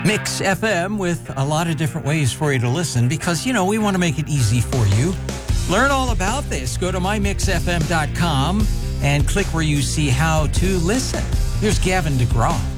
Mix FM with a lot of different ways for you to listen because, we want to make it easy for you. Learn all about this. Go to mymixfm.com and click where you see how to listen. Here's Gavin DeGraw.